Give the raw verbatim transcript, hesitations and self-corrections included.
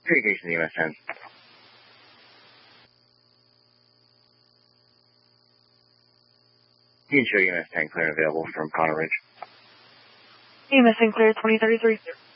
Communication E M S ten. You can show E M S ten clear and available from Connor Ridge. E M S ten clear, twenty thirty-three.